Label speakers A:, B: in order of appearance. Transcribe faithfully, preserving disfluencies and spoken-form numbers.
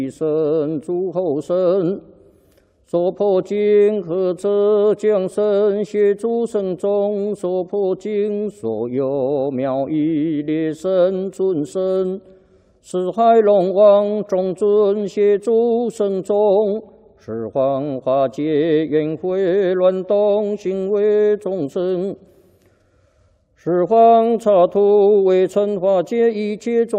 A: 神诸后生，所破经合者将生协诸圣众，所破经所有妙义列神尊神，四海龙王众尊协诸圣众，十方化界圆会乱动行为众生，十方刹土为成化界一切众。